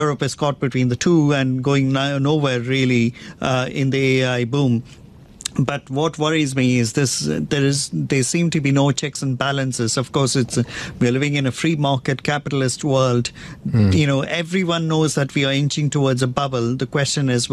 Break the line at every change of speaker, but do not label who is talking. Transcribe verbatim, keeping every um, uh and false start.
Europe is caught between the two and going no- nowhere really uh, in the A I boom. But what worries me is this: there is there seem to be no checks and balances. Of course, it's we're living in a free market capitalist world. Mm. You know, everyone knows that we are inching towards a bubble. The question is,